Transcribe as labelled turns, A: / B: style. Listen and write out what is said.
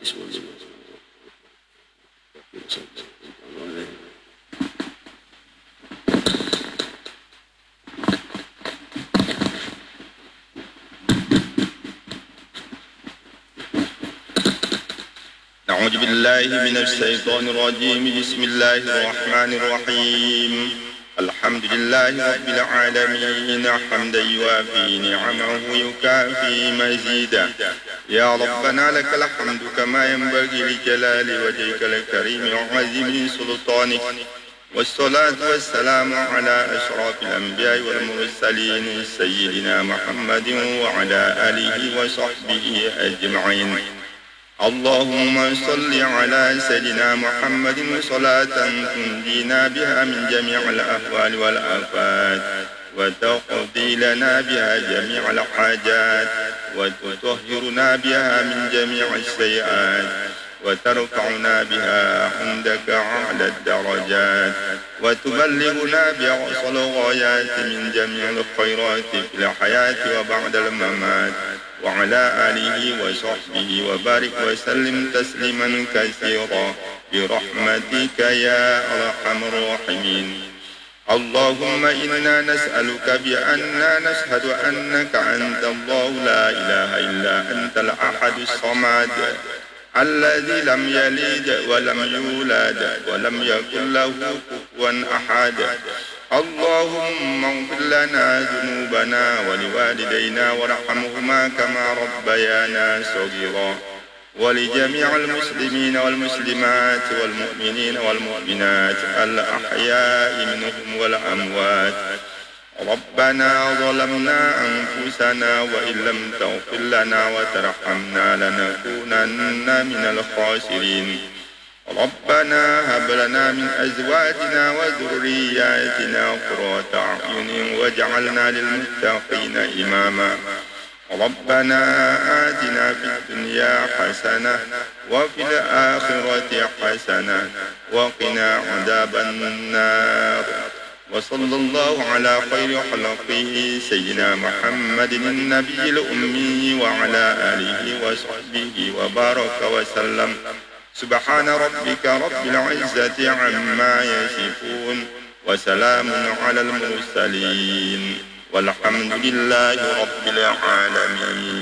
A: أعوذ بالله من الشيطان الرجيم. بسم الله الرحمن الرحيم. الحمد لله رب العالمين حمدا يوافي نعمه يكافي مزيدا. يا ربنا لك الحمد كما ينبغي لجلال وجهك الكريم وعظيم سلطانك، والصلاة والسلام على أشرف الأنبياء والمرسلين سيدنا محمد وعلى آله وصحبه أجمعين. اللهم صل على سيدنا محمد صلاة تنجينا بها من جميع الأهوال والآفات، وتقضي لنا بها جميع الحاجات، وتطهرنا بها من جميع السيئات، وترفعنا بها عندك أعلى الدرجات، وتبلغنا بأقصى الغايات من جميع الخيرات في الحياة وبعد الممات، وعلى آله وصحبه وبارك وسلم تسليما كثيرا برحمتك يا أرحم الراحمين. اللهم إنا نسألك بأننا نشهد أنك أنت الله لا إله إلا أنت الأحد الصمد الذي لم يلد ولم يولد ولم يكن له كفوا أحد. اللهم اغفر لنا ذنوبنا ولوالدينا وارحمهما كما ربيانا صغيرا، ولجميع المسلمين والمسلمات والمؤمنين والمؤمنات الأحياء منهم والأموات. ربنا ظلمنا أنفسنا وإن لم تغفر لنا وترحمنا لنكونن من الخاسرين. ربنا هب لنا من أزواجنا وذرياتنا قرة أعين واجعلنا للمتقين إماما. ربنا آتنا في الدنيا حسنة وفي الآخرة حسنة وقنا عذاب النار. وصلى الله على خير خلقه سيدنا محمد النبي الأمي وعلى آله وصحبه وبارك وسلم. سبحان ربك رب العزة عما يصفون وسلام على المرسلين والحمد لله رب العالمين.